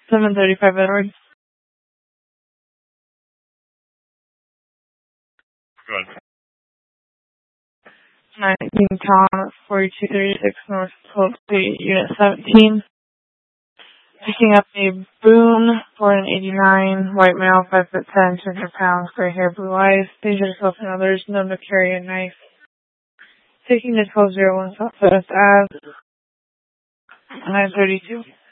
7:35 Edwards. Go ahead. 19 Tom, 4236 North 12th Street, Unit 17. Picking up a Boone, born in 89, white male, 5'10", 200 pounds, gray hair, blue eyes, dangerous self and others, known to carry a knife. Taking to 1201 Southwest Ave, 932.